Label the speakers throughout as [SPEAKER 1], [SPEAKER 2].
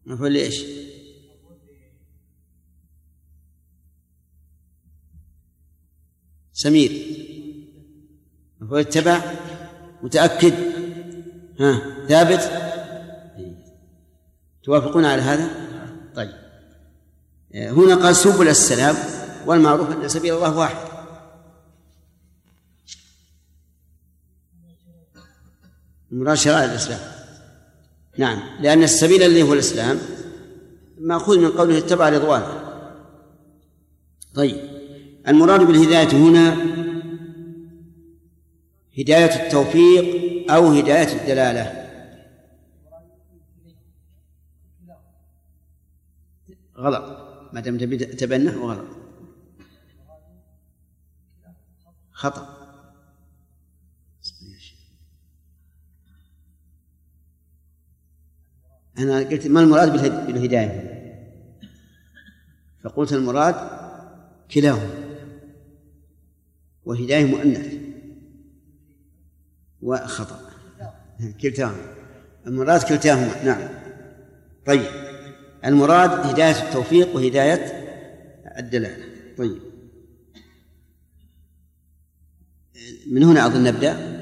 [SPEAKER 1] مفعول لإيش؟ سمير مفعول اتبع. متأكد؟ ثابت؟ توافقون على هذا؟ طيب، هنا قال سبل السلام، والمعروف أن سبيل الله واحد. المراد شرائع الإسلام. نعم، لأن السبيل الذي هو الإسلام مأخوذ من قوله اتبع رضوانه. طيب، المراد بالهداية هنا هداية التوفيق أو هداية الدلالة؟ غلط، ما دام تبنه وغلط، خطأ. أنا قلت ما المراد بالهداية، فقلت المراد كلاهما، وهداية مؤنث، وخطأ كلتاهما، المراد كلتاهما. نعم. طيب، المراد هداية التوفيق وهداية الدلالة. طيب، من هنا أظن نبدأ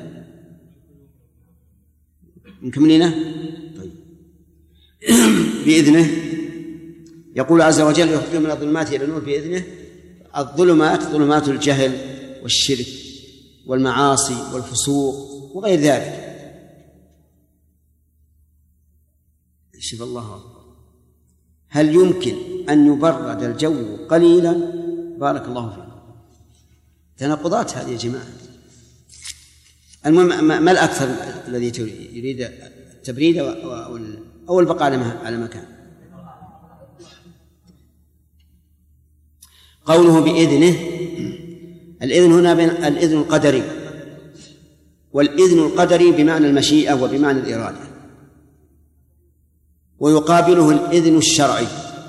[SPEAKER 1] مكملين. طيب، بإذنه يقول عز وجل يخرج من الظلمات إلى النور بإذنه. الظلمات ظلمات الجهل والشرك والمعاصي والفسوق وغير ذلك. شوف الله أكبر، هل يمكن أن يبرد الجو قليلا؟ بارك الله فيك. تناقضات هذه يا جماعة. المهم، ما الأكثر الذي يريد التبريد أو البقاء على مكان؟ قوله بإذنه، الإذن هنا بين الإذن القدري والإذن القدري بمعنى المشيئة وبمعنى الإرادة، ويقابله الإذن الشرعي،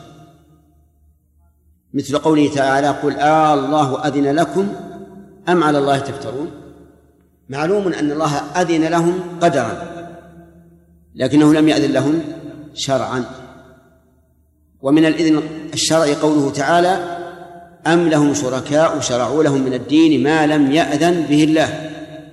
[SPEAKER 1] مثل قوله تعالى قل الله أذن لكم أم على الله تفترون. معلوم أن الله أذن لهم قدرا، لكنه لم يأذن لهم شرعا. ومن الإذن الشرعي قوله تعالى أم لهم شركاء شرعوا لهم من الدين ما لم يأذن به الله.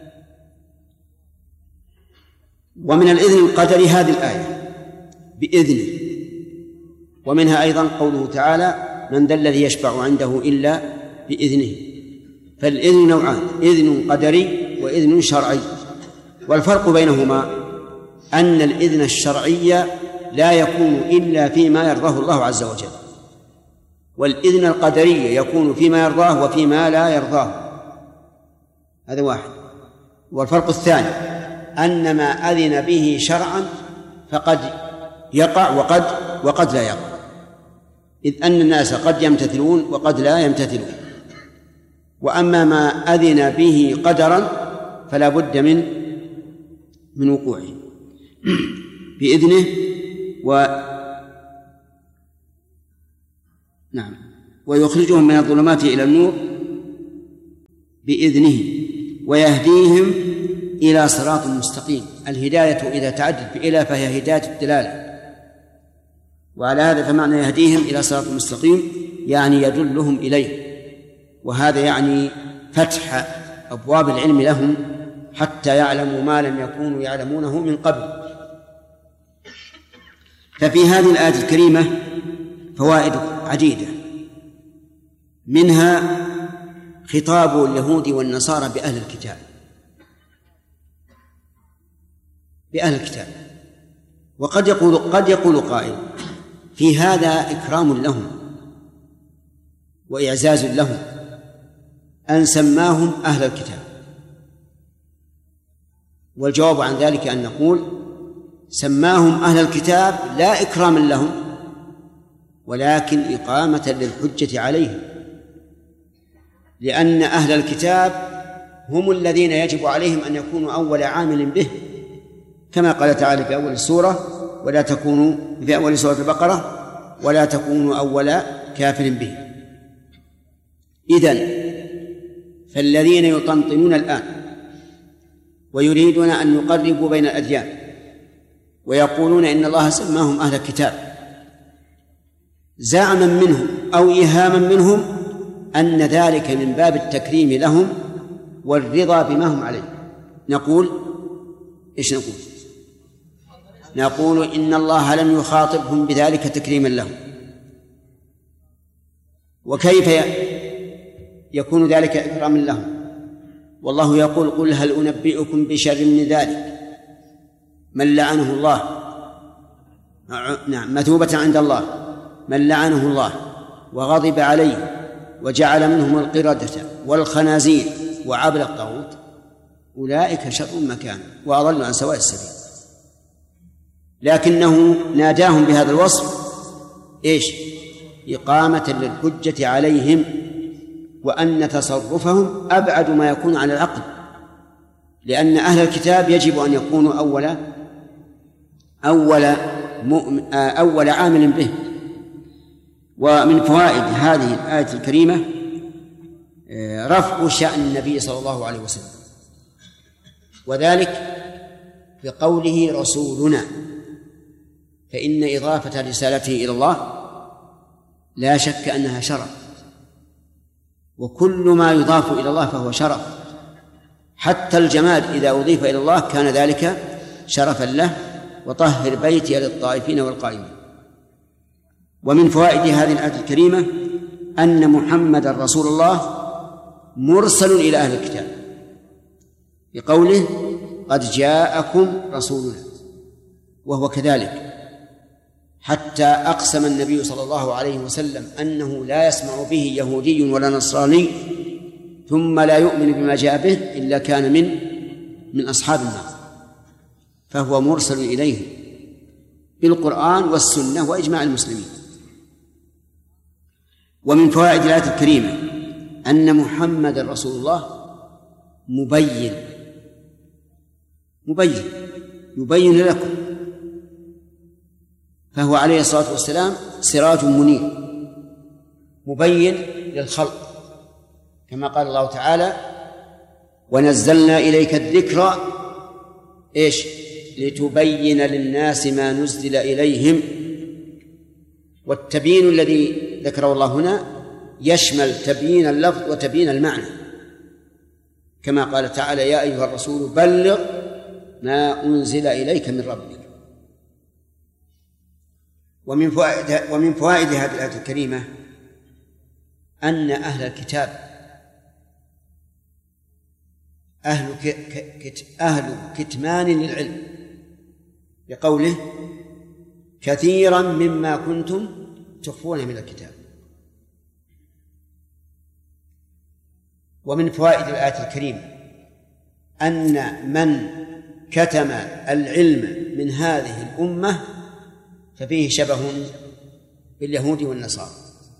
[SPEAKER 1] ومن الإذن القدري هذه الآية بإذنه، ومنها أيضا قوله تعالى من ذا الذي يشفع عنده إلا بإذنه. فالإذن نوعان، إذن قدري وإذن شرعي، والفرق بينهما أن الإذن الشرعي لا يكون إلا فيما يرضاه الله عز وجل، والإذن القدري يكون فيما يرضاه وفيما لا يرضاه. هذا واحد. والفرق الثاني أن ما أذن به شرعا فقد يقع وقد لا يقع، إذ أن الناس قد يمتثلون وقد لا يمتثلون. وأما ما أذن به قدرا فلا بد من وقوعه بإذنه. نعم، ويخرجهم من الظلمات إلى النور بإذنه ويهديهم إلى صراط مستقيم. الهداية إذا تعدت بإلى فهي هداية الدلالة، وعلى هذا فمعنى يهديهم إلى صراط مستقيم يعني يدلهم إليه، وهذا يعني فتح أبواب العلم لهم حتى يعلموا ما لم يكونوا يعلمونه من قبل. ففي هذه الآية الكريمة فوائد عديدة، منها خطاب اليهود والنصارى بأهل الكتاب. وقد يقول قائل في هذا إكرام لهم وإعزاز لهم أن سماهم أهل الكتاب، والجواب عن ذلك أن نقول سماهم أهل الكتاب لا إكراما لهم ولكن إقامة للحجة عليهم، لأن أهل الكتاب هم الذين يجب عليهم أن يكونوا أول عامل به، كما قال تعالى في أول السورة ولا تكونوا في أول سورة البقرة ولا تكونوا أول كافر به. إذن فالذين يطنطنون الآن ويريدون أن يقربوا بين الأديان ويقولون إن الله سماهم أهل الكتاب زعما منهم أو إيهاما منهم أن ذلك من باب التكريم لهم والرضا بما هم عليه، نقول إيش نقول؟ نقول إن الله لم يخاطبهم بذلك تكريما لهم. وكيف يكون ذلك إكراما لهم؟ والله يقول: قل هل أنبئكم بشر من ذلك من لعنه الله، نعم، مثوبة عند الله، من لعنه الله وغضب عليه وجعل منهم القردة والخنازير وعبد الطاغوت أولئك شر مكان وأضل عن سواء السبيل. لكنه ناداهم بهذا الوصف إيش؟ إقامة للحجة عليهم، وأن تصرفهم أبعد ما يكون عن العقل، لأن أهل الكتاب يجب أن يكونوا أول عامل به. ومن فوائد هذه الآية الكريمة رفع شأن النبي صلى الله عليه وسلم، وذلك بقوله رسولنا، فإن إضافة رسالته إلى الله لا شك أنها شرف، وكل ما يضاف إلى الله فهو شرف، حتى الجماد إذا أضيف إلى الله كان ذلك شرفا له. وطهر بيتي للطائفين والقائمين. ومن فوائد هذه الآية الكريمة أن محمدا رسول الله مرسل إلى أهل الكتاب، بقوله: قد جاءكم رسولنا، وهو كذلك، حتى أقسم النبي صلى الله عليه وسلم أنه لا يسمع به يهودي ولا نصراني ثم لا يؤمن بما جاء به إلا كان من أصحاب النار، فهو مرسل إليه بالقرآن والسنة وإجماع المسلمين. ومن فوائد الآية الكريمة أن محمد رسول الله يبين لكم، فهو عليه الصلاة والسلام سراج منير مبين للخلق، كما قال الله تعالى: ونزلنا إليك الذكر إيش؟ لتبين للناس ما نزل إليهم. والتبيين الذي ذكره الله هنا يشمل تبيين اللفظ وتبيين المعنى، كما قال تعالى: يا أيها الرسول بلغ ما أنزل إليك من ربك. ومن فوائد هذه الآية الكريمة أن أهل الكتاب أهل كتمان للعلم، بقوله: كثيرا مما كنتم تخفون من الكتاب. ومن فوائد الآية الكريمة أن من كتم العلم من هذه الأمة ففيه شبه باليهود والنصارى،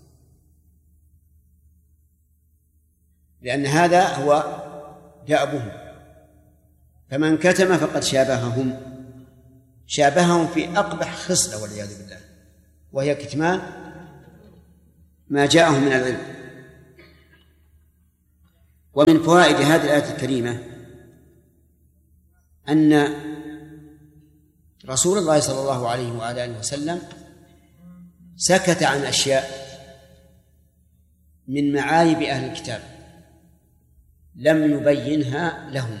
[SPEAKER 1] لأن هذا هو دأبهم، فمن كتم فقد شابههم في أقبح خصلة والعياذ بالله، وهي كتمان ما جاءهم من العلم. ومن فوائد هذه الآية الكريمة أن رسول الله صلى الله عليه وعلى آله وسلم سكت عن أشياء من معايب أهل الكتاب لم يبينها لهم.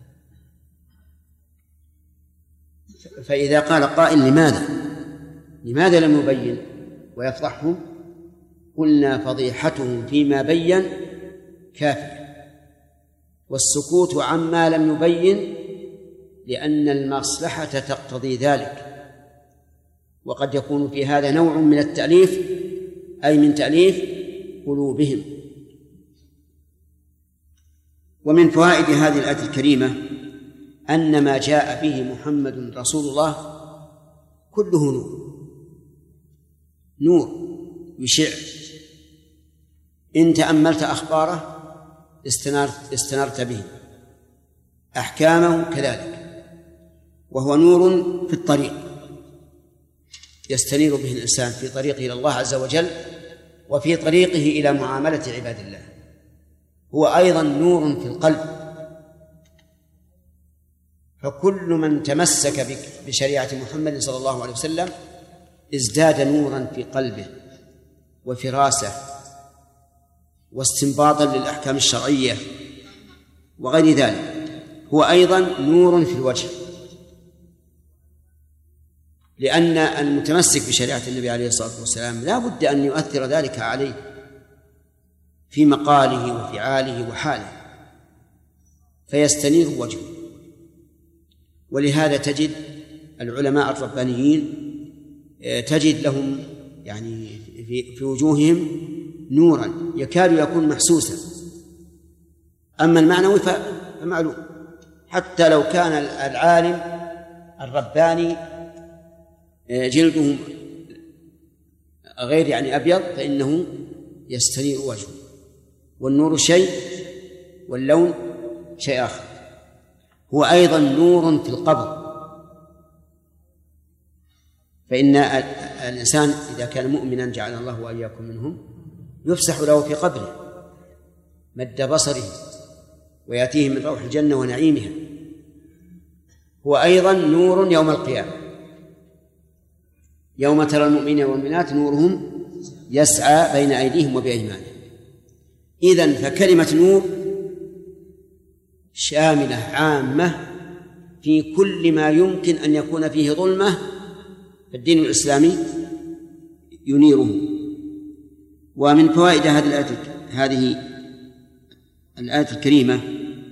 [SPEAKER 1] فإذا قال قائل: لماذا لم يبين ويفضحهم؟ قلنا: فضيحتهم فيما بين كافية، والسكوت عما لم يبين لأن المصلحة تقتضي ذلك، وقد يكون في هذا نوع من التأليف، أي من تأليف قلوبهم. ومن فوائد هذه الآية الكريمة أن ما جاء به محمد رسول الله كله نور يشع، إن تأملت أخباره استنرت به، أحكامه كذلك، وهو نور في الطريق يستنير به الإنسان في طريقه إلى الله عز وجل وفي طريقه إلى معاملة عباد الله. هو أيضا نور في القلب، فكل من تمسك بشريعة محمد صلى الله عليه وسلم ازداد نورا في قلبه وفراسة واستنباطا للأحكام الشرعية وغير ذلك، هو أيضا نور في الوجه، لأن المتمسك بشريعة النبي عليه الصلاة والسلام لا بد أن يؤثر ذلك عليه في مقاله وفعاله وحاله فيستنير وجهه. ولهذا تجد العلماء الربانيين تجد لهم يعني في وجوههم نورا يكاد يكون محسوسا. أما المعنوي فمعلوم، حتى لو كان العالم الرباني جلده غير يعني أبيض فإنه يستنير وجهه، والنور شيء واللون شيء آخر. هو أيضا نور في القبر، فإن الإنسان إذا كان مؤمنا جعلنا الله وإياكم منهم يفسح له في قبره مد بصره ويأتيه من روح الجنة ونعيمها. هو أيضا نور يوم القيامة، يوم ترى المؤمنين والمؤمنات نورهم يسعى بين أيديهم وبأيمانهم. إذن فكلمة نور شاملة عامة في كل ما يمكن أن يكون فيه ظلمة، فالدين الإسلامي ينيره. ومن فوائد هذه الآية الكريمة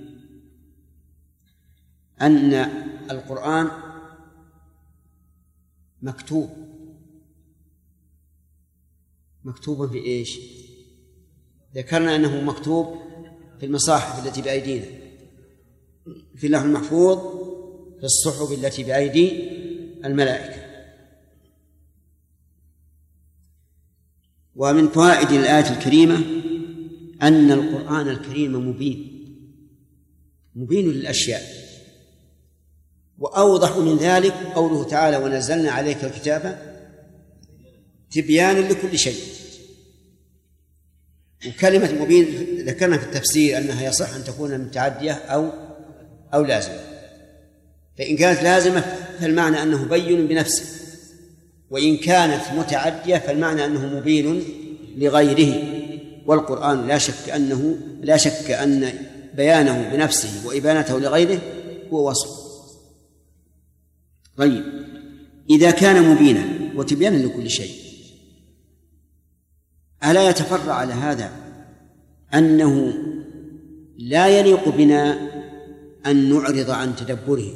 [SPEAKER 1] أن القرآن مكتوب في إيش؟ ذكرنا أنه مكتوب في المصاحف التي بأيدينا، في اللوح المحفوظ، في الصحف التي بأيدي الملائكة. ومن فوائد الآية الكريمة أن القرآن الكريم مبين للأشياء، وأوضح من ذلك قوله تعالى: ونزلنا عليك الكتاب تبيانا لكل شيء. وكلمة مبين ذكرنا في التفسير أنها يصح أن تكون متعدية أو لازمة، فإن كانت لازمة فالمعنى أنه بين بنفسه، وإن كانت متعدية فالمعنى أنه مبين لغيره. والقرآن لا شك أن بيانه بنفسه وإبانته لغيره هو وصف. طيب، إذا كان مبينا وتبيانا لكل شيء، ألا يتفرع على هذا أنه لا يليق بنا أن نعرض عن تدبره،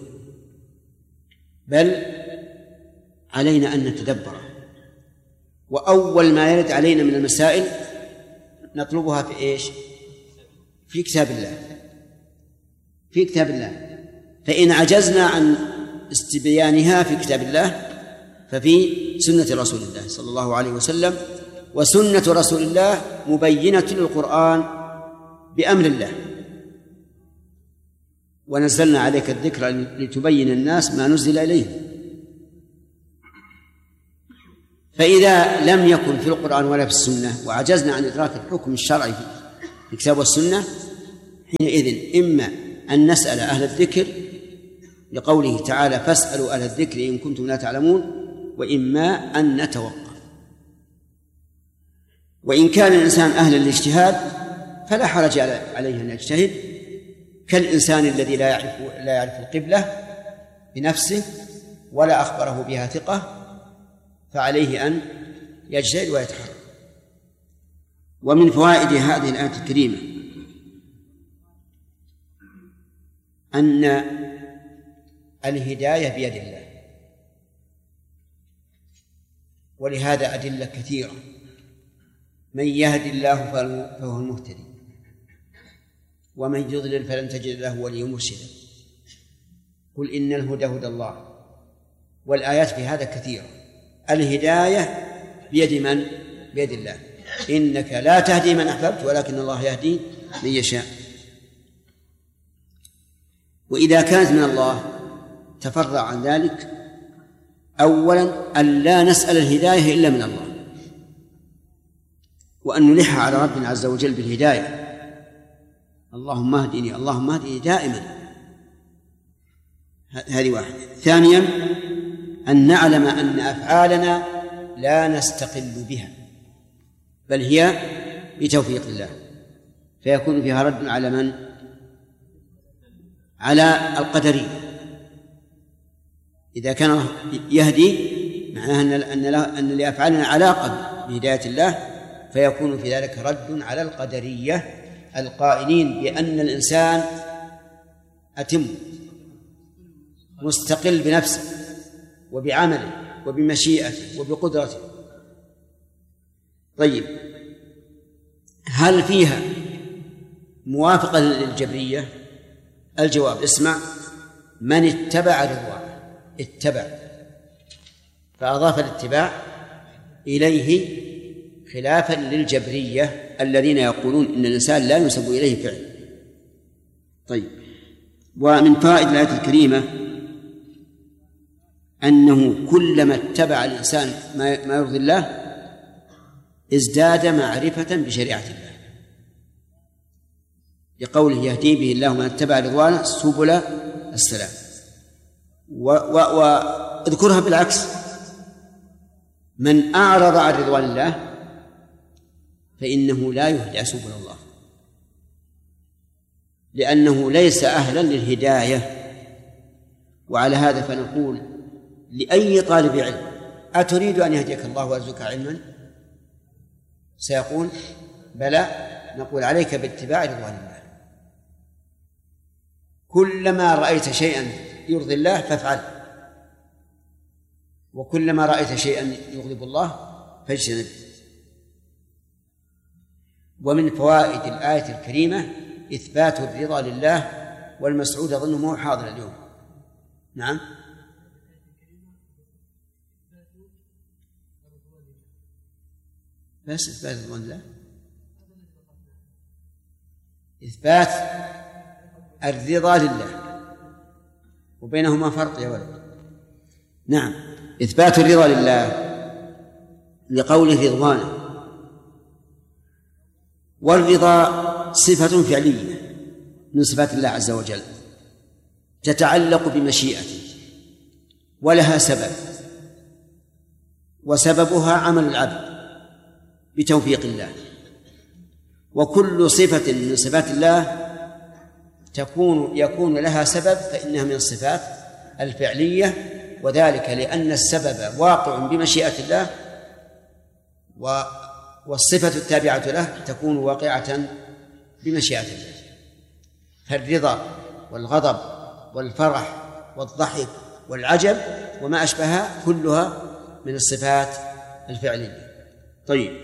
[SPEAKER 1] بل علينا أن نتدبره. وأول ما يرد علينا من المسائل نطلبها في إيش؟ في كتاب الله. فإن عجزنا عن استبيانها في كتاب الله ففي سنة رسول الله صلى الله عليه وسلم. وسنة رسول الله مبينة للقرآن بأمر الله: ونزلنا عليك الذكر لتبين الناس ما نزل إليهم. فإذا لم يكن في القرآن ولا في السنة وعجزنا عن إدراك الحكم الشرعي في الكتاب والسنة، حينئذ إما أن نسأل أهل الذكر لقوله تعالى: فاسألوا أهل الذكر إن كنتم لا تعلمون، وإما أن نتوقف. وإن كان الإنسان أهلا للاجتهاد فلا حرج عليه أن يجتهد، كالإنسان الذي لا يعرف القبلة بنفسه ولا أخبره بها ثقة، فعليه أن يجتهد ويتحرك. ومن فوائد هذه الآية الكريمة أن الهداية بيد الله، ولهذا أدلة كثيرة: من يهد الله فهو المهتدي، ومن يضلل فلن تجد له وليا مرشدا، قل إن الهدى هدى الله. والآيات في هذا كثيرة. الهداية بيد من؟ بيد الله. إنك لا تهدي من أحببت ولكن الله يهدي من يشاء. وإذا كانت من الله تفرع عن ذلك أولا أن لا نسأل الهداية إلا من الله، وأن نلح على ربنا عز وجل بالهداية: اللهم اهدني اللهم اهدني دائما. هذه واحدة. ثانيا أن نعلم أن أفعالنا لا نستقل بها، بل هي بتوفيق الله، فيكون فيها رد على من؟ على القدرية. إذا كان يهدي معناها أن لأفعالنا علاقة بهداية الله، فيكون في ذلك رد على القدرية القائلين بأن الإنسان أتم مستقل بنفسه وبعمله وبمشيئته وبقدرته. طيب، هل فيها موافقة للجبرية؟ الجواب اسمع: من اتبع رضوانه، اتبع، فأضاف الاتباع إليه خلافا للجبرية الذين يقولون إن الإنسان لا ينسب إليه فعل. طيب، ومن فوائد الآية الكريمة أنه كلما اتبع الإنسان ما يرضي الله ازداد معرفة بشريعة الله، لقوله يهدي به الله من اتبع رضوانه سبل السلام. واذكرها بالعكس: من أعرض عن رضوان الله فإنه لا يهدى سبل الله، لأنه ليس أهلا للهداية. وعلى هذا فنقول لأي طالب علم: أتريد أن يهديك الله ويرزقك علما؟ سيقول: بلى. نقول: عليك باتباع رضوان الله. كلما رأيت شيئا يرضي الله فافعله، وكلما رأيت شيئا يغضب الله فاجتنبه. ومن فوائد الآية الكريمة إثبات الرضا لله، والمسعود أظنه مو حاضر اليوم. نعم، بس إثبات رضوان الله، إثبات الرضا لله، وبينهما فرق يا ولد. نعم، إثبات الرضا لله لقوله رضوانه. والرضا صفة فعلية من صفات الله عز وجل تتعلق بمشيئته، ولها سبب، وسببها عمل العبد بتوفيق الله. وكل صفة من صفات الله يكون لها سبب فإنها من الصفات الفعلية، وذلك لأن السبب واقع بمشيئة الله، والصفة التابعة له تكون واقعة بمشيئة الله. فالرضا والغضب والفرح والضحك والعجب وما أشبهها كلها من الصفات الفعلية. طيب،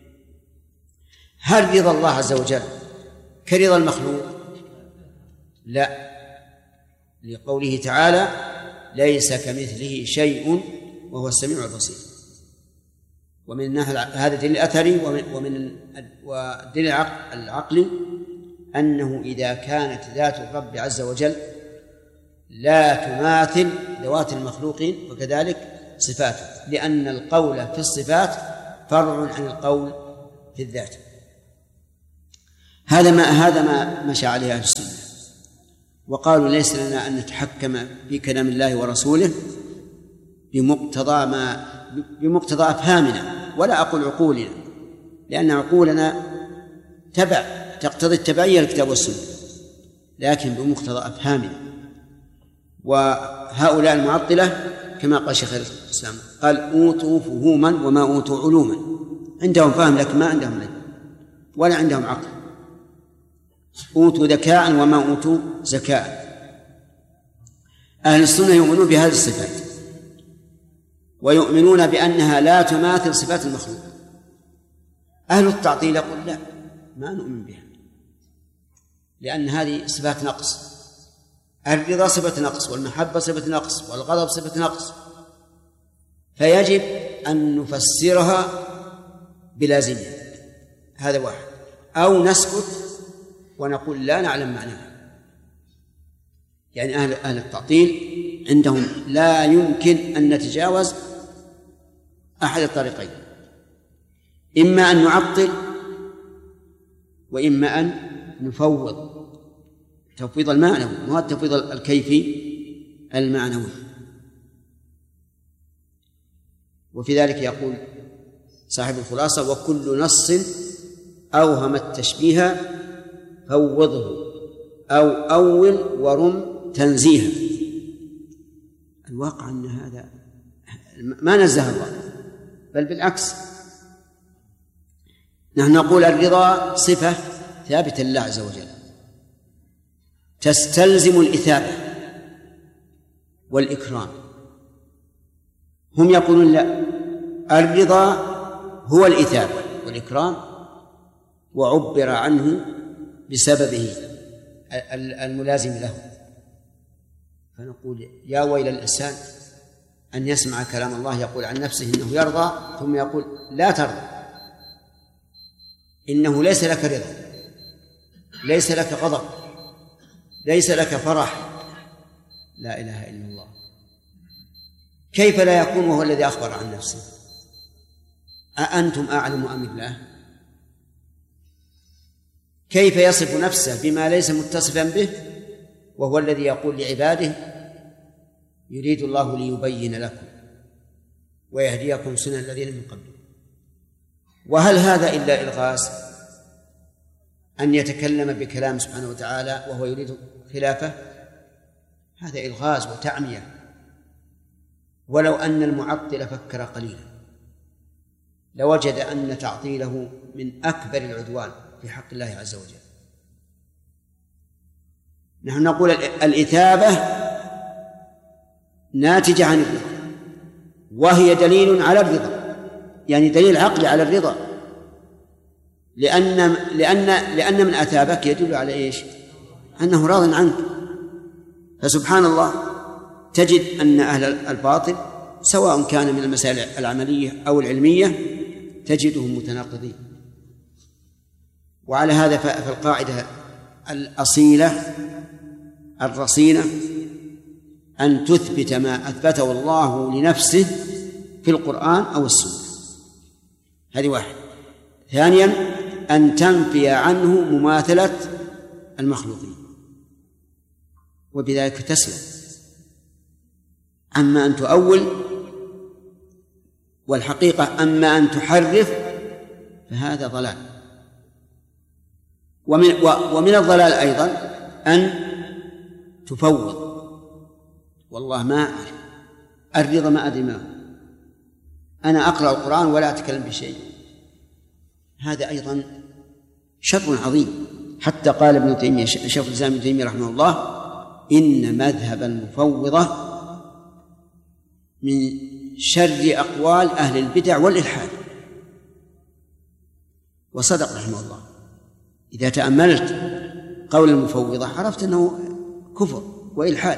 [SPEAKER 1] هل رضا الله عز وجل كرضا المخلوق؟ لا، لقوله تعالى: ليس كمثله شيء وهو السميع البصير. ومن هذا الدليل الأثري ومن الدليل العقلي أنه إذا كانت ذات الرب عز وجل لا تماثل ذوات المخلوقين فكذلك صفاته، لأن القول في الصفات فرع عن القول في الذات. هذا ما مشى عليه أهل السنة، وقالوا ليس لنا أن نتحكم في كلام الله ورسوله بمقتضى أفهامنا، ولا أقول عقولنا، لأن عقولنا تقتضي التبعية للكتاب والسنة، لكن بمقتضى أفهامنا. وهؤلاء المعطلة كما قال شيخ الإسلام قال: أوتوا فهوما وما أوتوا علوما. عندهم فهم لكن ما عندهم علم ولا عندهم عقل. أوتوا ذكاء وما أوتوا زكاء. أهل السنة يؤمنون بهذه الصفات، ويؤمنون بأنها لا تماثل صفات المخلوق. أهل التعطيل يقول: لا، ما نؤمن بها، لأن هذه صفات نقص. الرضا صفة نقص، والمحبة صفة نقص، والغضب صفة نقص، فيجب أن نفسرها بلازمها. هذا واحد، أو نسكت ونقول لا نعلم معناها. يعني أهل التعطيل عندهم لا يمكن أن نتجاوز أحد الطريقين: إما أن نعطل، وإما أن نفوض تفويض المعنوي، وهو التفويض الكيفي المعنوي. وفي ذلك يقول صاحب الخلاصة: وكل نص أوهم التشبيه فوضه أو أول ورم تنزيها. الواقع أن هذا ما نزه الله، بل بالعكس، نحن نقول الرضا صفة ثابتة لله عز وجل تستلزم الإثابة والإكرام. هم يقولون لا، الرضا هو الإثابة والإكرام، وعبر عنه بسببه الملازم له. فنقول يا ويل الإنسان أن يسمع كلام الله يقول عن نفسه إنه يرضى، ثم يقول لا ترضى، إنه ليس لك رضا، ليس لك غضب، ليس لك فرح. لا إله إلا الله. كيف لا يكون وهو الذي أخبر عن نفسه؟ أأنتم أعلم أم الله؟ كيف يصف نفسه بما ليس متصفا به وهو الذي يقول لعباده: يريد الله ليبين لكم ويهديكم سنن الذين من قبلكم؟ وهل هذا إلا إلغاز أن يتكلم بكلام سبحانه وتعالى وهو يريد خلافه؟ هذا إلغاز وتعمية. ولو أن المعطل فكر قليلا لوجد أن تعطيله من أكبر العدوان في حق الله عز وجل. نحن نقول الإثابة ناتجة عن الرضا، وهي دليل على الرضا، يعني دليل عقلي على الرضا، لأن من أثابك يدل على إيش؟ أنه راض عنك. فسبحان الله تجد أن أهل الباطل سواء كان من المسائل العملية أو العلمية تجدهم متناقضين. وعلى هذا فالقاعدة الأصيلة الرصينة أن تثبت ما أثبته الله لنفسه في القرآن أو السنة، هذه واحد. ثانيا أن تنفي عنه مماثلة المخلوقين، وبذلك تسلم. أما أن تؤول، والحقيقة أما أن تحرف، فهذا ضلال. ومن الضلال أيضا أن تفوض. والله ما أعرف الرضا، ما أدري ما هو، أنا أقرأ القرآن ولا أتكلم بشيء. هذا أيضا شر عظيم. حتى قال ابن تيمية، شيخ الإسلام ابن تيمية رحمه الله: إن مذهب المفوضة من شر أقوال أهل البدع والإلحاد. وصدق رحمه الله. إذا تأملت قول المفوضة عرفت أنه كفر وإلحاد.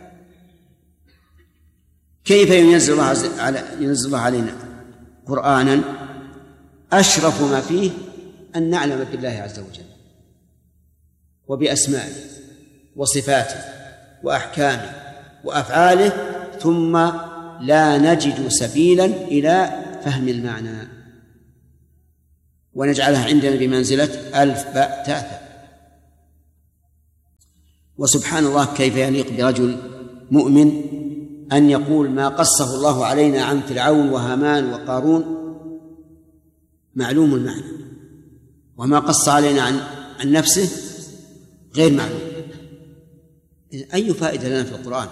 [SPEAKER 1] كيف ينزل الله علينا قرآنا أشرف ما فيه أن نعلم بالله عز وجل وبأسمائه وصفاته وأحكامه وأفعاله، ثم لا نجد سبيلا إلى فهم المعنى، ونجعلها عندنا بمنزلة ألف باء تاء. وسبحان الله كيف يليق برجل مؤمن أن يقول: ما قصه الله علينا عن فرعون وهامان وقارون معلوم المعنى، وما قص علينا عن نفسه غير معلوم. أي فائدة لنا في القرآن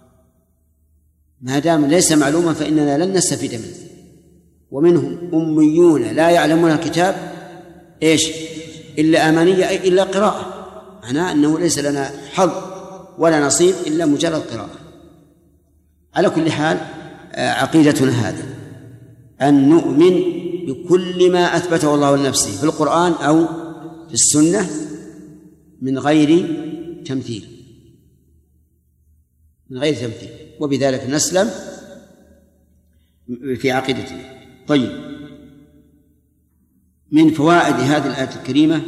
[SPEAKER 1] ما دام ليس معلوما؟ فإننا لن نستفيد منه. ومنهم أميون لا يعلمون الكتاب إيش إلا أمانية، أي إلا قراءة، معناه أنه ليس لنا حظ ولا نصيب إلا مجرد قراءة. على كل حال عقيدتنا هذه أن نؤمن بكل ما أثبته الله لنفسه في القرآن أو في السنة من غير تمثيل، وبذلك نسلم في عقيدتنا. طيب، من فوائد هذه الآية الكريمة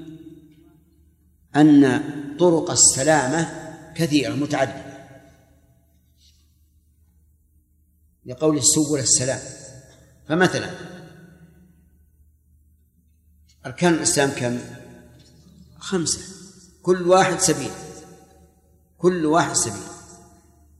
[SPEAKER 1] أن طرق السلامة كثيرة متعددة، لقول سبل السلام. فمثلا أركان الإسلام كم؟ 5، كل واحد سبيل.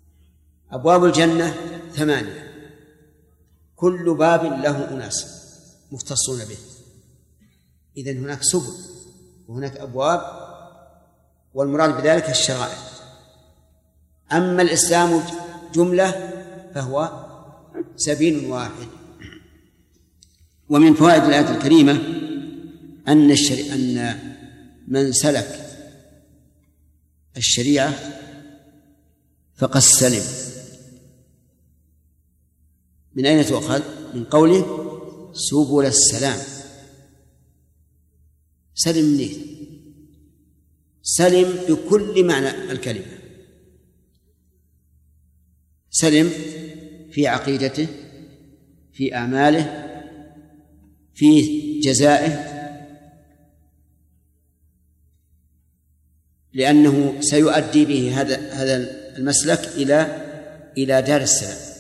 [SPEAKER 1] أبواب الجنة 8، كل باب له أناس. مختصون به. إذن هناك سبل وهناك أبواب، والمراد بذلك الشرائع. أما الإسلام جملة فهو سبيل واحد. ومن فوائد الآية الكريمة أن من سلك الشريعة فقد سلم. من أين تؤخذ؟ من قوله سبل السلام. سلم منين؟ سلم بكل معنى الكلمة. سلم في عقيدته، في أعماله، في جزائه، لأنه سيؤدي به هذا المسلك إلى دار السلام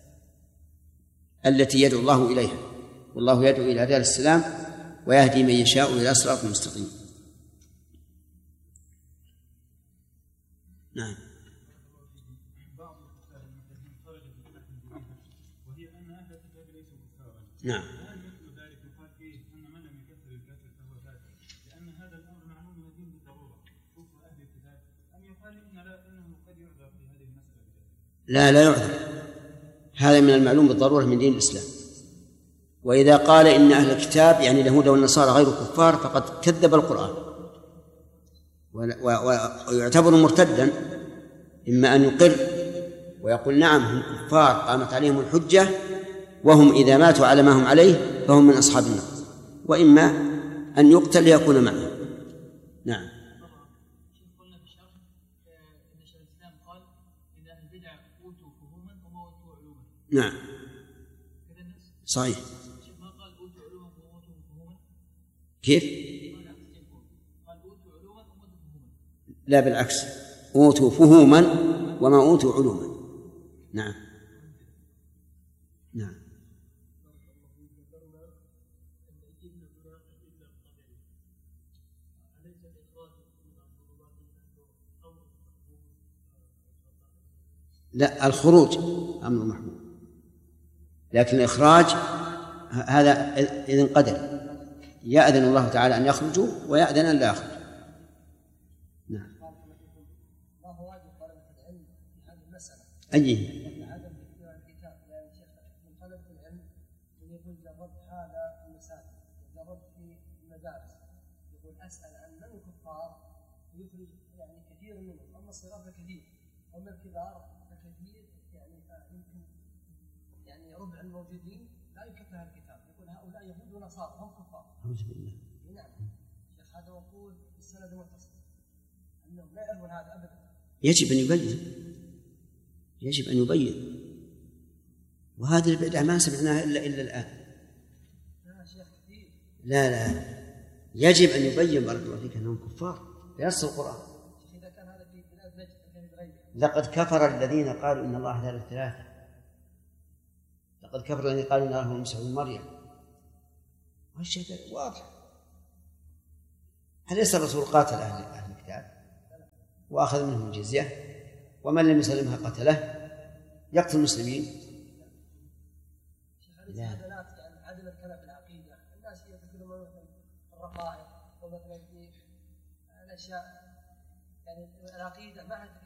[SPEAKER 1] التي يدعو الله إليها، والله يدعو إلى دار السلام ويهدي من يشاء إلى صراط مستقيم. نعم. نعم. لا يعذر، هذا من المعلوم بالضرورة من دين الإسلام. وإذا قال إن أهل الكتاب يعني اليهود والنصارى غير كفار فقد كذب القرآن ويعتبر مرتدا، إما أن يقر ويقول نعم هم كفار قامت عليهم الحجة وهم إذا ماتوا على ما هم عليه فهم من أصحاب النار، وإما أن يقتل ليكون معه. نعم. نعم صحيح. كيف؟ لا بالعكس، أوتوا فهوما وما أوتوا علوما. نعم. نعم. لا، الخروج أمر محمود، لكن الإخراج هذا إذن قدر، يأذن الله تعالى أن يخرجوا ويأذن أن لا يخرجوا. نعم.
[SPEAKER 2] ما هو واجب طلبة العلم في هذه المسألة؟
[SPEAKER 1] أي؟
[SPEAKER 2] عدم اختيار الكتاب، يعني شيخ من طلبة العلم من يقول جربت هذا في المساجد وجربت في المدارس، يقول أسأل عن من الكفار ويخرج يعني كثير منهم، أما الصغار فكثير وأما الكبار فكثير، يعني يمكن يعني ربع الموجودين لا يكفي هذا الكتاب، يقول هؤلاء يهود ونصارى هم كفار.
[SPEAKER 1] أعوذ بالله.
[SPEAKER 2] نعم شيخ، هذا يقول السند متصل أنهم لا يعرفون هذا أبدا.
[SPEAKER 1] يجب أن يبين، وهذه البدعة ما سمعناها إلا الآن.
[SPEAKER 2] لا شيخ كثير.
[SPEAKER 1] لا يجب أن يبين بارك الله فيك أنهم كفار بنص القرآن.
[SPEAKER 2] إذا كان هذا في بلاد نجد كان غيره.
[SPEAKER 1] لقد كفر الذين قالوا إن الله ثالث ثلاثة، لقد كفر الذين قالوا إن الله هو المسيح ابن مريم. والشيء واضح. أليس الرسول قاتل أهل الكتاب وأخذ منهم الجزية، ومن لم يسلمها قتله؟ يقتل المسلمين؟
[SPEAKER 2] لا. يعني عدم الكلام في العقيدة، الناس يتكلمون في الرقائق ومثلا في الأشياء يعني العقيدة ما